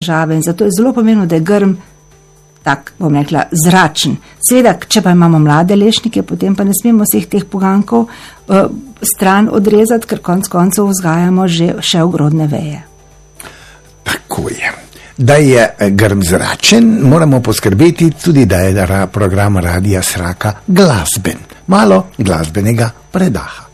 države in zato je zelo pomembno, da je grm tak, bom rekla, zračen. Seveda, če pa imamo mlade lešnike, potem pa ne smemo vseh teh pogankov stran odrezati, ker konec koncev vzgajamo še ogrodne veje. Tako je. Da je grm zračen, moramo poskrbeti tudi, da je program Radia Sraka glasben. Malo glasbenega predaha.